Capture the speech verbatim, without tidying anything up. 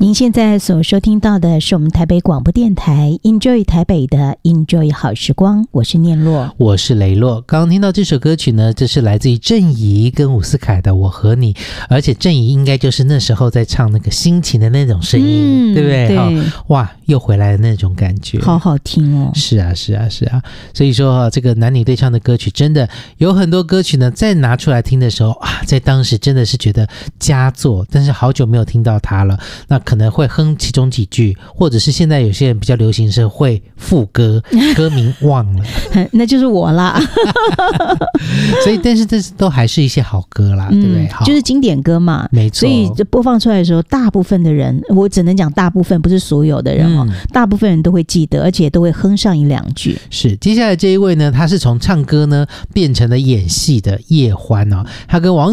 您现在所收听到的是我们台北广播电台 Enjoy 台北的 Enjoy 好时光，我是念洛， 我是雷洛。刚刚听到这首歌曲呢，这是来自于郑怡跟伍思凯的《我和你》，而且郑怡应该就是那时候在唱那个心情的那种声音、嗯、对不对？ 对， 哇，又回来的那种感觉， 好好听哦。 是啊是啊是啊，所以说这个男女对唱的歌曲真的有很多歌曲呢，再拿出来听的时候啊，在当时真的是觉得佳作，但是好久没有听到它了，那可能会哼其中几句，或者是现在有些人比较流行是会副歌，歌名忘了那就是我啦所以但是这都还是一些好歌啦、嗯、对不对？ 就是经典歌嘛， 没错。 所以播放出来的时候，大部分的人，我只能讲大部分，不是所有的人哦、嗯，大部分人都会记得，而且都会哼上一两句。 是，接下来这一位呢，他是从唱歌呢变成了演戏的叶欢哦，他跟王